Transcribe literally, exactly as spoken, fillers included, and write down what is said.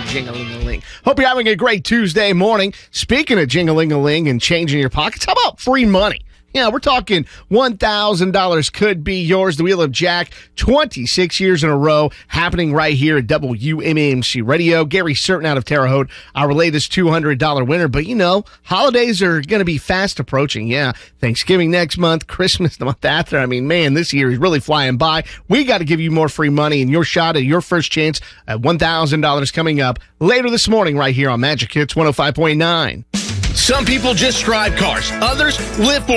Jing-a-ling-a-ling. Hope you're having a great Tuesday morning. Speaking of jing-a-ling-a-ling and changing your pockets, how about free money? Yeah, we're talking one thousand dollars could be yours. The Wheel of Jack, twenty-six years in a row, happening right here at W M M C Radio. Gary Certain out of Terre Haute, our latest two hundred dollars winner. But, you know, holidays are going to be fast approaching. Yeah, Thanksgiving next month, Christmas the month after. I mean, man, this year is really flying by. We got to give you more free money, and your shot at your first chance at one thousand dollars coming up later this morning right here on Magic Hits one oh five point nine. Some people just drive cars. Others live for